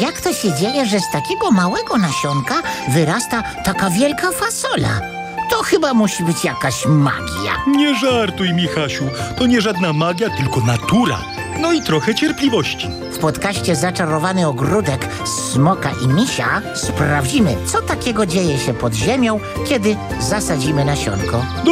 Jak to się dzieje, że z takiego małego nasionka wyrasta taka wielka fasola? To chyba musi być jakaś magia. Nie żartuj, Michasiu. To nie żadna magia, tylko natura. No i trochę cierpliwości. W podcaście Zaczarowany Ogródek Smoka i Misia sprawdzimy, co takiego dzieje się pod ziemią, kiedy zasadzimy nasionko.